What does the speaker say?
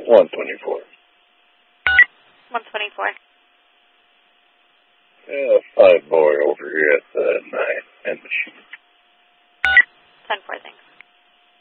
124. 124. Yeah, 5 boy over here at the 9 and machine.